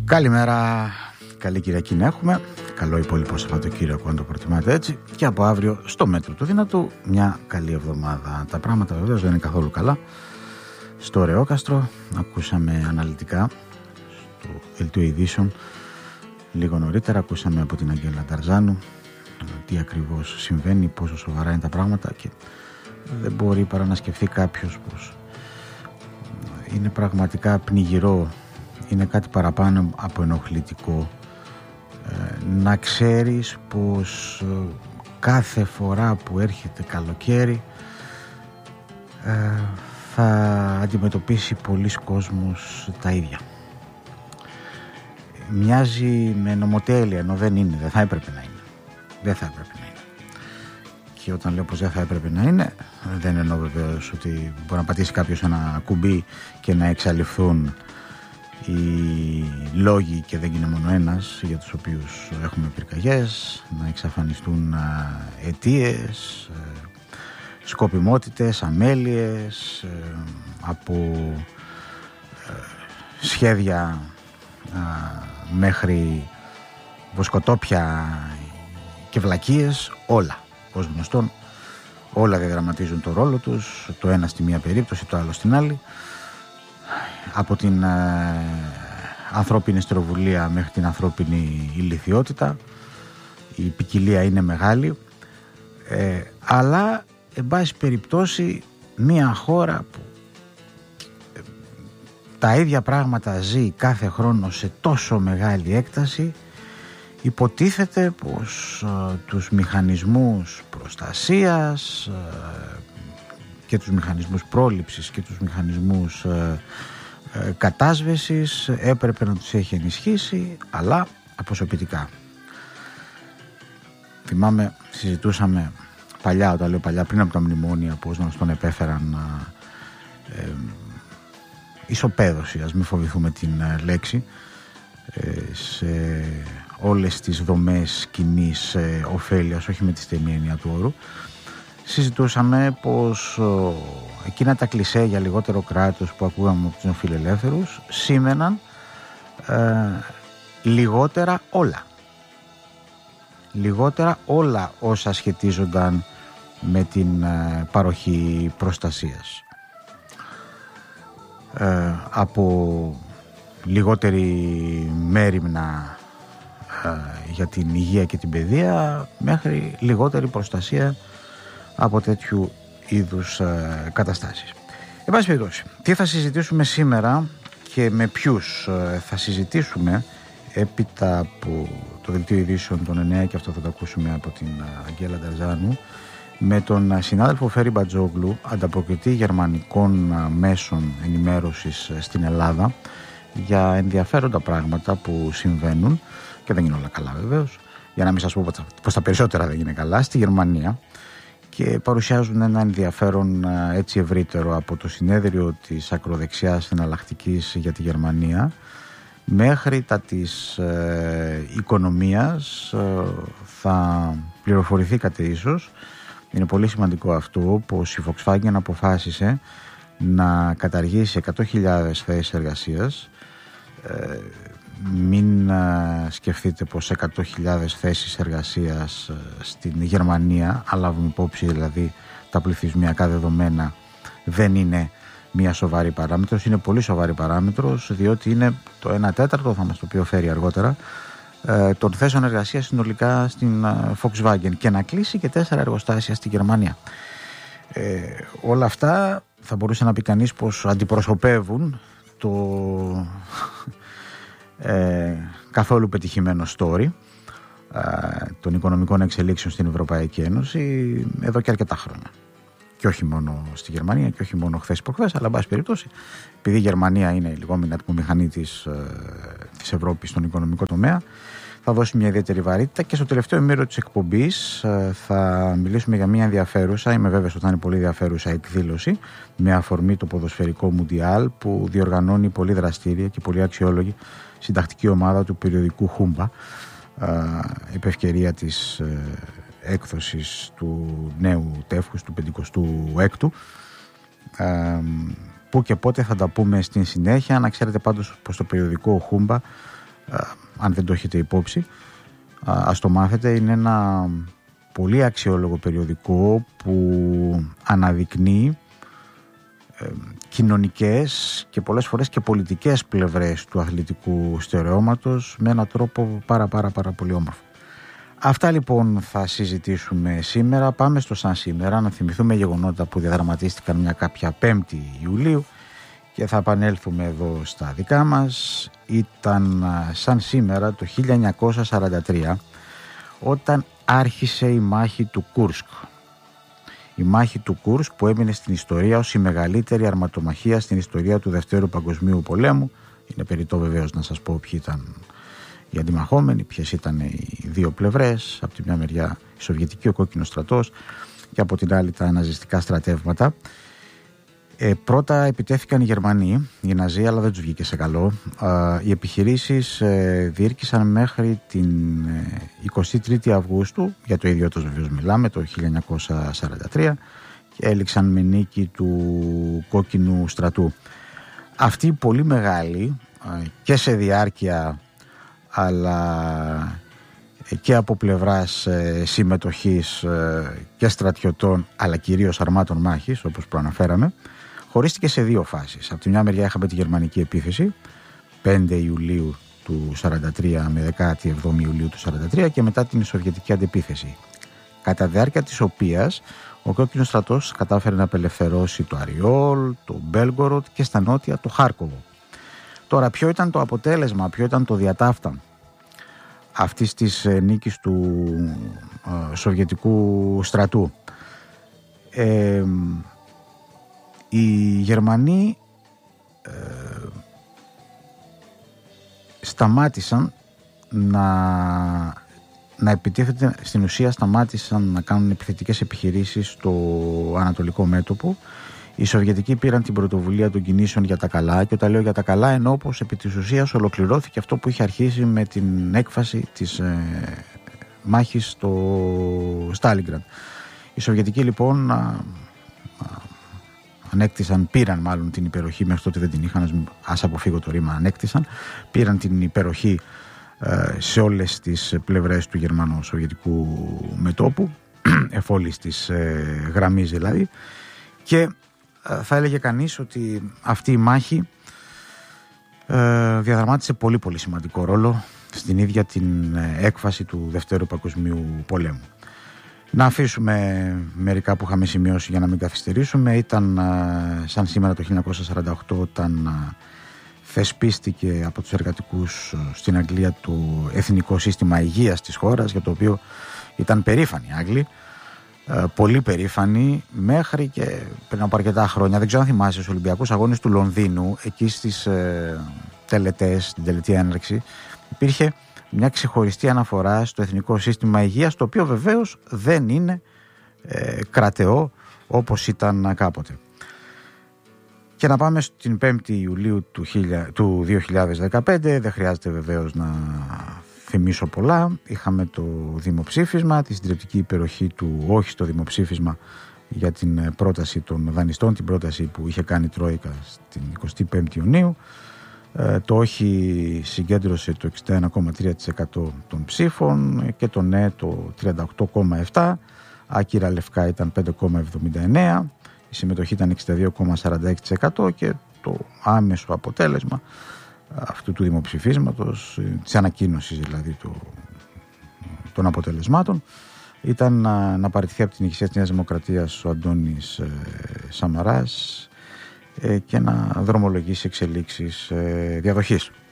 Καλημέρα, καλή Κυριακή να έχουμε. Καλό υπόλοιπο Σαββατοκύριακο, αν το προτιμάτε έτσι. Και από αύριο, στο μέτρο του δυνατού, μια καλή εβδομάδα. Τα πράγματα βεβαίως δεν είναι καθόλου καλά. Στο Ρεόκαστρο ακούσαμε αναλυτικά στο δελτίο ειδήσεων λίγο νωρίτερα. Ακούσαμε από την Αγγέλα Νταρζάνου τι ακριβώς συμβαίνει, πόσο σοβαρά είναι τα πράγματα, και δεν μπορεί παρά να σκεφτεί κάποιος πως είναι πραγματικά πνιγυρό, είναι κάτι παραπάνω από ενοχλητικό να ξέρεις πως κάθε φορά που έρχεται καλοκαίρι θα αντιμετωπίσει πολλοί κόσμος τα ίδια. Μοιάζει με νομοτέλεια, ενώ δεν είναι, δεν θα έπρεπε να είναι. Δεν θα έπρεπε να είναι. Και όταν λέω πως δεν θα έπρεπε να είναι, δεν εννοώ βεβαίως ότι μπορεί να πατήσει κάποιος ένα κουμπί και να εξαλειφθούν οι λόγοι, και δεν είναι μόνο ένας, για τους οποίους έχουμε πυρκαγιές, να εξαφανιστούν αιτίες, σκοπιμότητες, αμέλειες, από σχέδια μέχρι βοσκοτόπια και βλακίες, όλα ως γνωστόν, όλα διαδραματίζουν το ρόλο τους, το ένα στη μία περίπτωση, το άλλο στην άλλη, από την ανθρώπινη στεροβουλία μέχρι την ανθρώπινη ηλιθιότητα. Η ποικιλία είναι μεγάλη, αλλά εν πάση περιπτώσει μια χώρα που τα ίδια πράγματα ζει κάθε χρόνο σε τόσο μεγάλη έκταση, υποτίθεται πως τους μηχανισμούς προστασίας και τους μηχανισμούς πρόληψης και τους μηχανισμούς κατάσβεσης έπρεπε να τους έχει ενισχύσει, αλλά αποσωπητικά. Θυμάμαι, συζητούσαμε παλιά, όταν λέω παλιά, πριν από τα μνημόνια, πως να τον επέφεραν ισοπαίδωση, ας μην φοβηθούμε την λέξη, σε όλες τις δομές κοινής ωφέλειας, όχι με τη στενή έννοια του όρου. Συζητούσαμε πως εκείνα τα κλισέ για λιγότερο κράτος που ακούγαμε από τους νεοφιλελεύθερους σήμαιναν λιγότερα όλα. Λιγότερα όλα όσα σχετίζονταν με την παροχή προστασίας. Από λιγότερη μέριμνα για την υγεία και την παιδεία μέχρι λιγότερη προστασία από τέτοιου είδους καταστάσεις. Εν πάση περιπτώσει, τι θα συζητήσουμε σήμερα και με ποιους θα συζητήσουμε έπειτα από το δελτίο ειδήσεων των 9, και αυτό θα το ακούσουμε από την Αγγέλα Νταρζάνου, με τον συνάδελφο Φέρη Μπατζόγλου, ανταποκριτή γερμανικών μέσων ενημέρωσης στην Ελλάδα, για ενδιαφέροντα πράγματα που συμβαίνουν, και δεν είναι όλα καλά βεβαίως, για να μην σας πω πως τα περισσότερα δεν είναι καλά, στη Γερμανία, και παρουσιάζουν ένα ενδιαφέρον έτσι ευρύτερο, από το συνέδριο της ακροδεξιάς εναλλακτικής για τη Γερμανία μέχρι τα της οικονομίας. Θα πληροφορηθήκατε ίσως, είναι πολύ σημαντικό αυτό, πως η Volkswagen αποφάσισε να καταργήσει 100.000 θέσεις εργασίας. Μην σκεφτείτε πως 100.000 θέσεις εργασίας στην Γερμανία, αλλά λάβουμε υπόψη δηλαδή τα πληθυσμιακά δεδομένα, δεν είναι μια σοβαρή παράμετρος. Είναι πολύ σοβαρή παράμετρος, διότι είναι το 1/4, θα μας το πει ο Φέρη αργότερα, των θέσεων εργασίας συνολικά στην Volkswagen, και να κλείσει και 4 εργοστάσια στη Γερμανία. Όλα αυτά θα μπορούσε να πει κανείς πως αντιπροσωπεύουν το καθόλου πετυχημένο story των οικονομικών εξελίξεων στην Ευρωπαϊκή Ένωση εδώ και αρκετά χρόνια. Και όχι μόνο στη Γερμανία και όχι μόνο χθες προχθές, αλλά εν πάση περιπτώσει, επειδή η Γερμανία είναι η λεγόμενη ατμομηχανή της Ευρώπης στον οικονομικό τομέα, θα δώσει μια ιδιαίτερη βαρύτητα. Και στο τελευταίο ημίρο της εκπομπής θα μιλήσουμε για μια ενδιαφέρουσα, είμαι βέβαιος ότι θα είναι πολύ ενδιαφέρουσα εκδήλωση, με αφορμή το ποδοσφαιρικό Μουντιάλ που διοργανώνει πολύ δραστήρια και πολύ αξιόλογη συντακτική ομάδα του περιοδικού Χούμπα, επ' ευκαιρία της έκδοσης του νέου τεύχους του 56ου, που και πότε θα τα πούμε στην συνέχεια. Να ξέρετε πάντως πως το περιοδικό Χούμπα αν δεν το έχετε υπόψη, ας το μάθετε. Είναι ένα πολύ αξιόλογο περιοδικό που αναδεικνύει κοινωνικές και πολλές φορές και πολιτικές πλευρές του αθλητικού στερεώματος με έναν τρόπο πάρα πολύ όμορφο. Αυτά λοιπόν θα συζητήσουμε σήμερα. Πάμε στο σαν σήμερα, να θυμηθούμε γεγονότα που διαδραματίστηκαν μια κάποια 5η Ιουλίου και θα επανέλθουμε εδώ στα δικά μας. Ήταν σαν σήμερα το 1943 όταν άρχισε η μάχη του Κούρσκ. Η μάχη του Κούρσκ που έμεινε στην ιστορία ως η μεγαλύτερη αρματομαχία στην ιστορία του Δευτέρου Παγκοσμίου Πολέμου. Είναι περιττό βεβαίως να σας πω ποιοι ήταν οι αντιμαχόμενοι, ποιες ήταν οι δύο πλευρές. Από τη μια μεριά η Σοβιετική, ο κόκκινος στρατός, και από την άλλη τα ναζιστικά στρατεύματα. Πρώτα επιτέθηκαν οι Γερμανοί, οι Ναζί, αλλά δεν τους βγήκε σε καλό. Οι επιχειρήσεις διήρκησαν μέχρι την 23η Αυγούστου, για το ίδιο έτος βεβαίως μιλάμε, το 1943, και έληξαν με νίκη του κόκκινου στρατού. Αυτή πολύ μεγάλη και σε διάρκεια αλλά και από πλευράς συμμετοχής και στρατιωτών αλλά κυρίως αρμάτων μάχης, όπως προαναφέραμε, χωρίστηκε σε δύο φάσεις. Από τη μια μεριά είχαμε τη γερμανική επίθεση 5 Ιουλίου του 1943 με 17 Ιουλίου του 1943 και μετά την σοβιετική αντεπίθεση, κατά διάρκεια της οποίας ο κόκκινος στρατός κατάφερε να απελευθερώσει το Αριόλ, το Μπέλγκοροντ και στα νότια το Χάρκοβο. Τώρα, ποιο ήταν το αποτέλεσμα, ποιο ήταν το διατάφτα αυτής της νίκης του σοβιετικού στρατού? Οι Γερμανοί σταμάτησαν να επιτίθεται, στην ουσία σταμάτησαν να κάνουν επιθετικές επιχειρήσεις στο ανατολικό μέτωπο. Οι Σοβιετικοί πήραν την πρωτοβουλία των κινήσεων για τα καλά, και όταν λέω για τα καλά εννοώ πως επί της ουσίας ολοκληρώθηκε αυτό που είχε αρχίσει με την έκφαση της μάχης στο Στάλινγκραντ. Οι Σοβιετικοί λοιπόν πήραν μάλλον την υπεροχή, μέχρι τότε δεν την είχαν, ας αποφύγω το ρήμα, πήραν την υπεροχή σε όλες τις πλευρές του γερμανο-σοβιετικού μετώπου, εφόλης της γραμμής δηλαδή, και θα έλεγε κανείς ότι αυτή η μάχη διαδραμάτισε πολύ σημαντικό ρόλο στην ίδια την έκφαση του Δευτέρου Παγκοσμίου Πολέμου. Να αφήσουμε μερικά που είχαμε σημειώσει για να μην καθυστερήσουμε. Ήταν σαν σήμερα το 1948 όταν θεσπίστηκε από τους εργατικούς στην Αγγλία το Εθνικό Σύστημα Υγείας της χώρας, για το οποίο ήταν περήφανοι οι Άγγλοι, πολύ περήφανοι, μέχρι και πριν από αρκετά χρόνια. Δεν ξέρω αν θυμάσαι, στους Ολυμπιακούς Αγώνες του Λονδίνου, εκεί στις τελετές, την τελετή έναρξη, υπήρχε μια ξεχωριστή αναφορά στο Εθνικό Σύστημα Υγείας, το οποίο βεβαίως δεν είναι κρατεό όπως ήταν κάποτε. Και να πάμε στην 5η Ιουλίου του 2015, δεν χρειάζεται βεβαίως να θυμίσω πολλά. Είχαμε το δημοψήφισμα, τη συντριπτική υπεροχή του όχι στο δημοψήφισμα για την πρόταση των δανειστών, την πρόταση που είχε κάνει η Τρόικα στην 25η Ιουνίου. Το όχι συγκέντρωσε το 61,3% των ψήφων και το ναι το 38,7%. Άκυρα λευκά ήταν 5,79%. Η συμμετοχή ήταν 62,46% και το άμεσο αποτέλεσμα αυτού του δημοψηφίσματος, της ανακοίνωσης δηλαδή των αποτελεσμάτων, ήταν να παραιτηθεί από την ηγεσία της Νέας Δημοκρατίας ο Αντώνης Σαμαράς και να δρομολογήσει εξελίξεις διαδοχής.